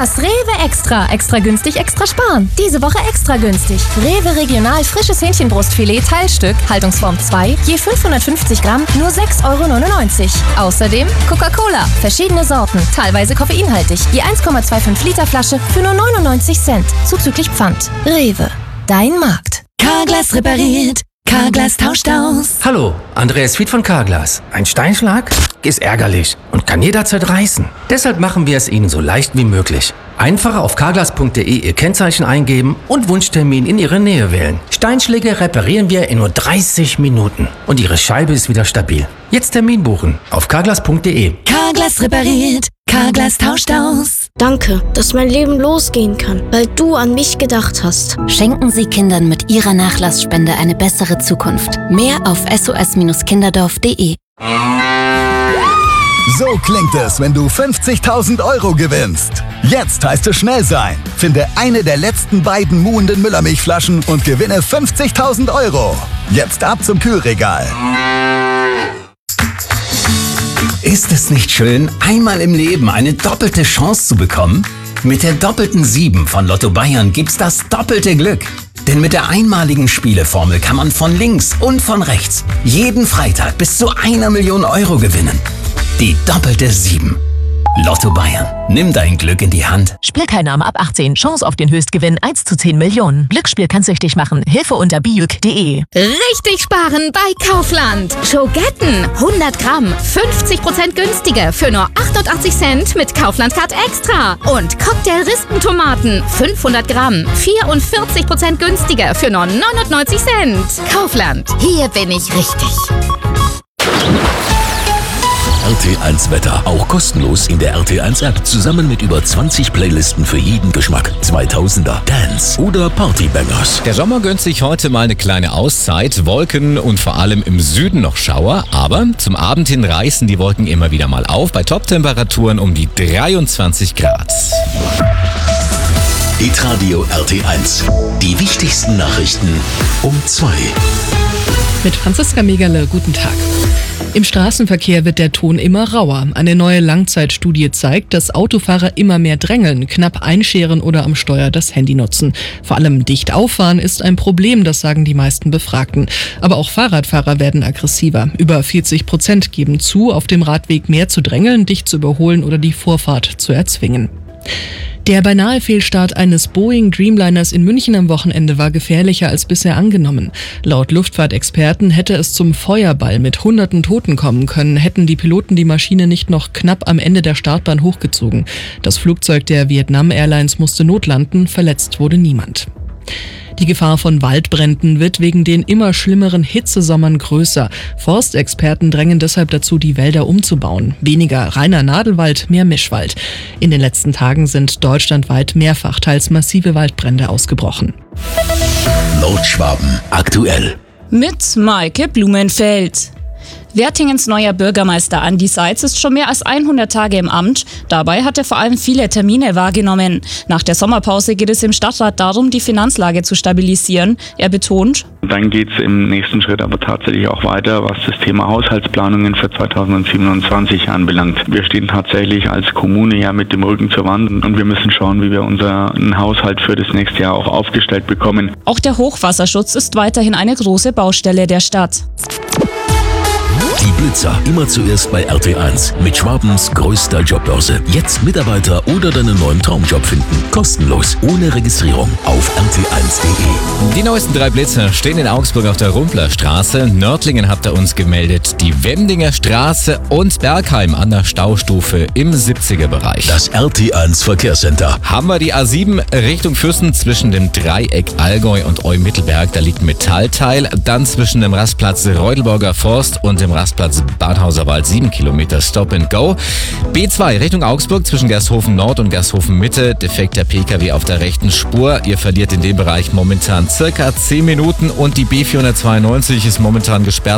Das Rewe Extra. Extra günstig, extra sparen. Diese Woche extra günstig. Rewe Regional frisches Hähnchenbrustfilet Teilstück, Haltungsform 2, je 550 Gramm, nur 6,99 €. Außerdem Coca-Cola, verschiedene Sorten, teilweise koffeinhaltig, je 1,25 Liter Flasche für nur 99 Cent, zuzüglich Pfand. Rewe, dein Markt. Carglass repariert. Carglass tauscht aus. Hallo, Andreas Fied von Carglass. Ein Steinschlag ist ärgerlich und kann jederzeit reißen. Deshalb machen wir es Ihnen so leicht wie möglich. Einfach auf carglass.de Ihr Kennzeichen eingeben und Wunschtermin in Ihre Nähe wählen. Steinschläge reparieren wir in nur 30 Minuten und Ihre Scheibe ist wieder stabil. Jetzt Termin buchen auf carglass.de. Carglass repariert. Carglass tauscht aus. Danke, dass mein Leben losgehen kann, weil du an mich gedacht hast. Schenken Sie Kindern mit Ihrer Nachlassspende eine bessere Zukunft. Mehr auf sos-kinderdorf.de. So klingt es, wenn du 50.000 € gewinnst. Jetzt heißt es schnell sein. Finde eine der letzten beiden muhenden Müllermilchflaschen und gewinne 50.000 €. Jetzt ab zum Kühlregal. Ist es nicht schön, einmal im Leben eine doppelte Chance zu bekommen? Mit der doppelten 7 von Lotto Bayern gibt's das doppelte Glück. Denn mit der einmaligen Spieleformel kann man von links und von rechts jeden Freitag bis zu 1 Million € gewinnen. Die doppelte 7. Lotto Bayern. Nimm dein Glück in die Hand. Spielteilnahme ab 18. Chance auf den Höchstgewinn 1 zu 10 Millionen. Glücksspiel kann süchtig machen. Hilfe unter biuk.de. Richtig sparen bei Kaufland. Schogetten 100 Gramm, 50% günstiger für nur 88 Cent mit Kaufland-Card Extra. Und Cocktail-Rispentomaten 500 Gramm, 44% günstiger für nur 99 Cent. Kaufland, hier bin ich richtig. RT1 Wetter, auch kostenlos in der RT1 App, zusammen mit über 20 Playlisten für jeden Geschmack. 2000er, Dance oder Partybangers. Der Sommer gönnt sich heute mal eine kleine Auszeit. Wolken und vor allem im Süden noch Schauer, aber zum Abend hin reißen die Wolken immer wieder mal auf, bei Top-Temperaturen um die 23 Grad. Hitradio RT1, die wichtigsten Nachrichten um 2. Mit Franziska Megerle, guten Tag. Im Straßenverkehr wird der Ton immer rauer. Eine neue Langzeitstudie zeigt, dass Autofahrer immer mehr drängeln, knapp einscheren oder am Steuer das Handy nutzen. Vor allem dicht auffahren ist ein Problem, das sagen die meisten Befragten. Aber auch Fahrradfahrer werden aggressiver. Über 40% geben zu, auf dem Radweg mehr zu drängeln, dicht zu überholen oder die Vorfahrt zu erzwingen. Der beinahe Fehlstart eines Boeing Dreamliners in München am Wochenende war gefährlicher als bisher angenommen. Laut Luftfahrtexperten hätte es zum Feuerball mit hunderten Toten kommen können, hätten die Piloten die Maschine nicht noch knapp am Ende der Startbahn hochgezogen. Das Flugzeug der Vietnam Airlines musste notlanden, verletzt wurde niemand. Die Gefahr von Waldbränden wird wegen den immer schlimmeren Hitzesommern größer. Forstexperten drängen deshalb dazu, die Wälder umzubauen. Weniger reiner Nadelwald, mehr Mischwald. In den letzten Tagen sind deutschlandweit mehrfach teils massive Waldbrände ausgebrochen. Nordschwaben aktuell. Mit Maike Blumenfeld. Wertingens neuer Bürgermeister Andi Seitz ist schon mehr als 100 Tage im Amt. Dabei hat er vor allem viele Termine wahrgenommen. Nach der Sommerpause geht es im Stadtrat darum, die Finanzlage zu stabilisieren. Er betont: Dann geht es im nächsten Schritt aber tatsächlich auch weiter, was das Thema Haushaltsplanungen für 2027 anbelangt. Wir stehen tatsächlich als Kommune ja mit dem Rücken zur Wand und wir müssen schauen, wie wir unseren Haushalt für das nächste Jahr auch aufgestellt bekommen. Auch der Hochwasserschutz ist weiterhin eine große Baustelle der Stadt. Die Blitzer, immer zuerst bei RT1 mit Schwabens größter Jobbörse. Jetzt Mitarbeiter oder deinen neuen Traumjob finden. Kostenlos, ohne Registrierung auf rt1.de. Die neuesten 3 Blitzer stehen in Augsburg auf der Rumpler Straße. Nördlingen habt ihr uns gemeldet, die Wendinger Straße und Bergheim an der Staustufe im 70er-Bereich. Das RT1 Verkehrscenter. Haben wir die A7 Richtung Füssen zwischen dem Dreieck Allgäu und Eu-Mittelberg. Da liegt ein Metallteil. Dann zwischen dem Rastplatz Reudelborger Forst und dem Rastplatz Badhauser Wald 7 Kilometer Stop and Go. B2 Richtung Augsburg zwischen Gersthofen Nord und Gersthofen Mitte. Defekter PKW auf der rechten Spur. Ihr verliert in dem Bereich momentan circa 10 Minuten und die B492 ist momentan gesperrt.